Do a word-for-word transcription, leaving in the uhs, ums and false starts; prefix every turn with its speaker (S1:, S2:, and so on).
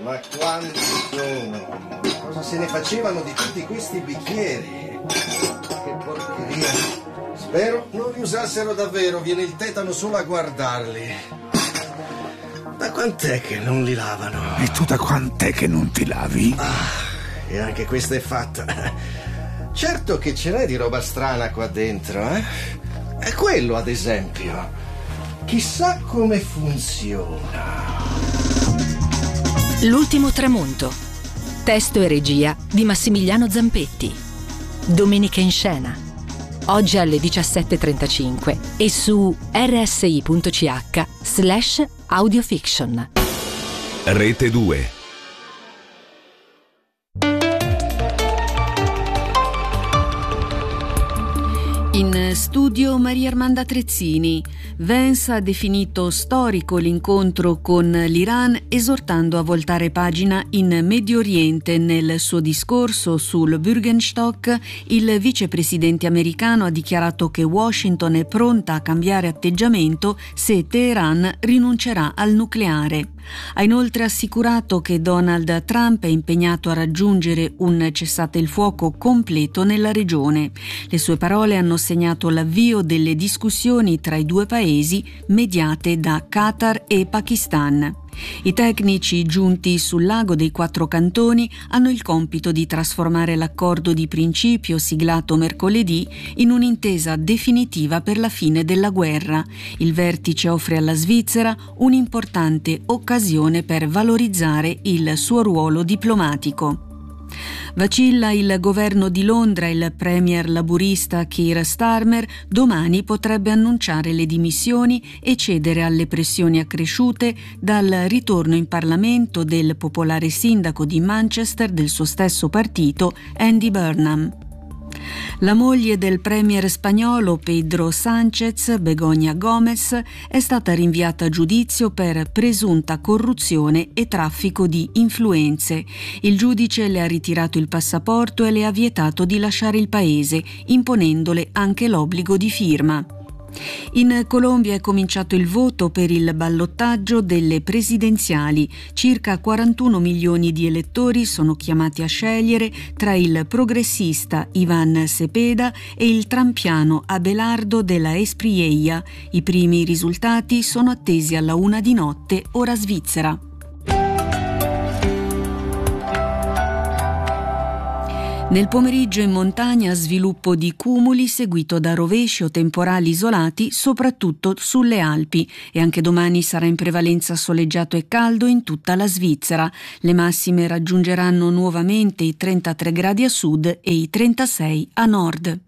S1: ma quanti sono? Cosa se ne facevano di tutti questi bicchieri? Che porcheria. Spero non li usassero davvero, viene il tetano solo a guardarli. Da quant'è che non li lavano?
S2: E tu da quant'è che non ti lavi?
S1: Ah, e anche questa è fatta. Certo che ce n'è di roba strana qua dentro, eh? È quello, ad esempio. Chissà come funziona.
S3: L'ultimo tramonto. Testo e regia di Massimiliano Zampetti. Domenica in scena. Oggi alle diciassette e trentacinque e su rsi.ch slash audiofiction.
S4: Rete due.
S5: In studio Maria Armanda Trezzini. Vance ha definito storico l'incontro con l'Iran, esortando a voltare pagina in Medio Oriente. Nel suo discorso sul Bürgenstock, il vicepresidente americano ha dichiarato che Washington è pronta a cambiare atteggiamento se Teheran rinuncerà al nucleare. Ha inoltre assicurato che Donald Trump è impegnato a raggiungere un cessate il fuoco completo nella regione. Le sue parole hanno segnato l'avvio delle discussioni tra i due paesi mediate da Qatar e Pakistan. I tecnici giunti sul lago dei Quattro Cantoni hanno il compito di trasformare l'accordo di principio siglato mercoledì in un'intesa definitiva per la fine della guerra. Il vertice offre alla Svizzera un'importante occasione per valorizzare il suo ruolo diplomatico. Vacilla il governo di Londra. Il premier laburista Keir Starmer domani potrebbe annunciare le dimissioni e cedere alle pressioni accresciute dal ritorno in Parlamento del popolare sindaco di Manchester del suo stesso partito, Andy Burnham. La moglie del premier spagnolo Pedro Sánchez, Begoña Gómez, è stata rinviata a giudizio per presunta corruzione e traffico di influenze. Il giudice le ha ritirato il passaporto e le ha vietato di lasciare il paese, imponendole anche l'obbligo di firma. In Colombia è cominciato il voto per il ballottaggio delle presidenziali. Circa quarantuno milioni di elettori sono chiamati a scegliere tra il progressista Iván Cepeda e il trampiano Abelardo de la Espriella. I primi risultati sono attesi alla una di notte, ora svizzera. Nel pomeriggio in montagna sviluppo di cumuli seguito da rovesci o temporali isolati soprattutto sulle Alpi, e anche domani sarà in prevalenza soleggiato e caldo in tutta la Svizzera. Le massime raggiungeranno nuovamente i trentatré gradi a sud e i trentasei a nord.